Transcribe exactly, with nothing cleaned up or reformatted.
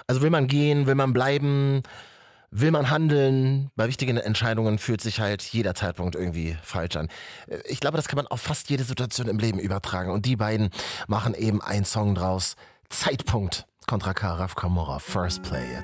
Also will man gehen, will man bleiben, will man handeln? Bei wichtigen Entscheidungen fühlt sich halt jeder Zeitpunkt irgendwie falsch an. Äh, Ich glaube, das kann man auf fast jede Situation im Leben übertragen. Und die beiden machen eben einen Song draus. Zeitpunkt. Contra K, Raf Kamora, First Play jetzt.